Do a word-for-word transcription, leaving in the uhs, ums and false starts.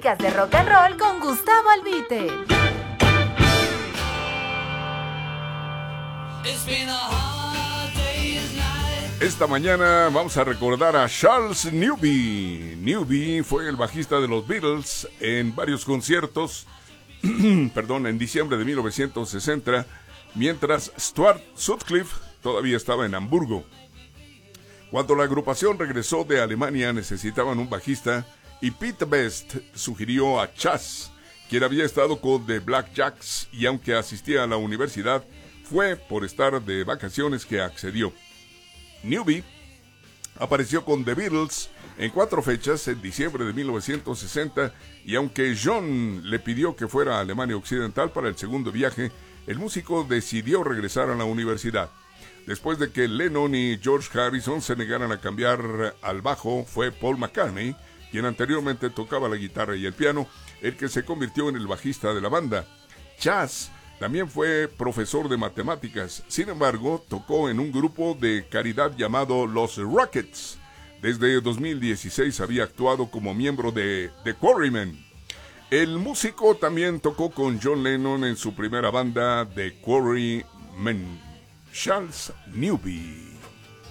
Clásicas de rock and roll con Gustavo Albite. Esta mañana vamos a recordar a Charles Newby. Newby fue el bajista de los Beatles en varios conciertos, perdón, en diciembre de mil novecientos sesenta, mientras Stuart Sutcliffe todavía estaba en Hamburgo. Cuando la agrupación regresó de Alemania necesitaban un bajista y Pete Best sugirió a Chas, quien había estado con The Black Jacks y aunque asistía a la universidad, fue por estar de vacaciones que accedió. Newby apareció con The Beatles en cuatro fechas en diciembre de mil novecientos sesenta y aunque John le pidió que fuera a Alemania Occidental para el segundo viaje, el músico decidió regresar a la universidad. Después de que Lennon y George Harrison se negaran a cambiar al bajo, fue Paul McCartney, quien anteriormente tocaba la guitarra y el piano, el que se convirtió en el bajista de la banda. Chas también fue profesor de matemáticas, sin embargo, tocó en un grupo de caridad llamado Los Rockets. Desde dos mil dieciséis había actuado como miembro de The Quarrymen. El músico también tocó con John Lennon en su primera banda, The Quarrymen. Charles Newby.